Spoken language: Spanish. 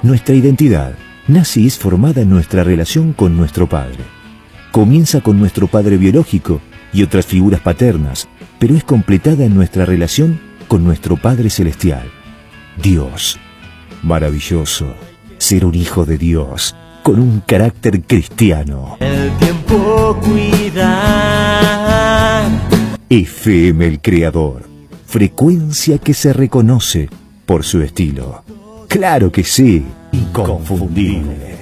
Nuestra identidad nace y es formada en nuestra relación con nuestro Padre. Comienza con nuestro Padre biológico y otras figuras paternas, pero es completada en nuestra relación con nuestro Padre celestial, Dios. Maravilloso ser un hijo de Dios con un carácter cristiano. El tiempo cuida. FM El Creador, frecuencia que se reconoce por su estilo. Claro que sí, inconfundible.